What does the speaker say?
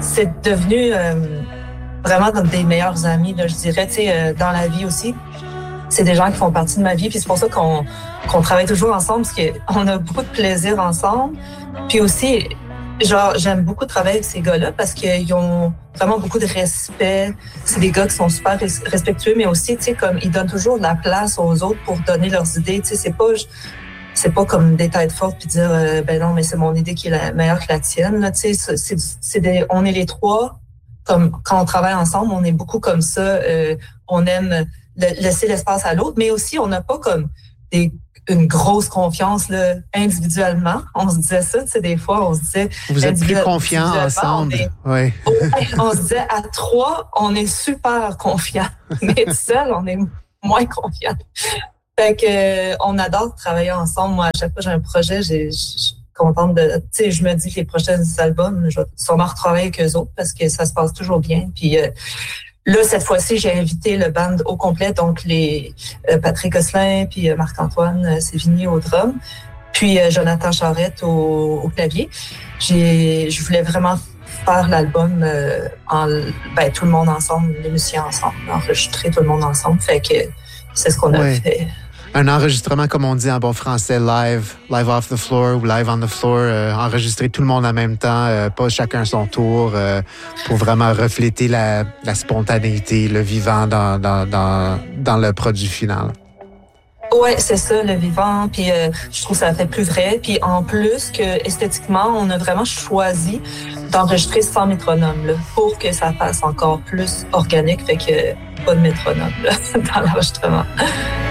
c'est devenu vraiment comme des meilleurs amis, là, je dirais, tu sais, dans la vie aussi. C'est des gens qui font partie de ma vie, puis c'est pour ça qu'on travaille toujours ensemble, parce qu'on a beaucoup de plaisir ensemble. Puis aussi, genre, j'aime beaucoup travailler avec ces gars-là parce qu'ils ont vraiment beaucoup de respect. C'est des gars qui sont super respectueux, mais aussi, tu sais, comme ils donnent toujours de la place aux autres pour donner leurs idées. Tu sais, c'est pas comme des têtes fortes puis dire ben non, mais c'est mon idée qui est la meilleure que la tienne. Là, tu sais, on est les trois, comme quand on travaille ensemble, on est beaucoup comme ça. On aime laisser l'espace à l'autre, mais aussi on n'a pas comme une grosse confiance là, individuellement. On se disait ça, tu sais, des fois, on se disait... Vous êtes plus confiants ensemble. Oui. On se disait, à trois, on est super confiants, mais tout seul, on est moins confiants. Fait que on adore travailler ensemble. Moi, à chaque fois que j'ai un projet, je suis contente de... Tu sais, je me dis que les prochains albums, je vais sûrement retravailler avec eux autres parce que ça se passe toujours bien. Puis là, cette fois-ci, j'ai invité le band au complet, donc les Patrick Gosselin, puis Marc-Antoine Sévigny au drum, puis Jonathan Charette au clavier. Je voulais vraiment faire l'album tout le monde ensemble, les musiciens ensemble, enregistrer tout le monde ensemble. Fait que c'est ce qu'on a fait. Un enregistrement, comme on dit en bon français, live off the floor ou live on the floor, enregistrer tout le monde en même temps, pas chacun son tour, pour vraiment refléter la spontanéité, le vivant dans le produit final. Ouais, c'est ça, le vivant. Puis je trouve que ça fait plus vrai. Puis en plus que esthétiquement, on a vraiment choisi d'enregistrer sans métronome là, pour que ça fasse encore plus organique. Fait que pas de métronome là, dans l'enregistrement.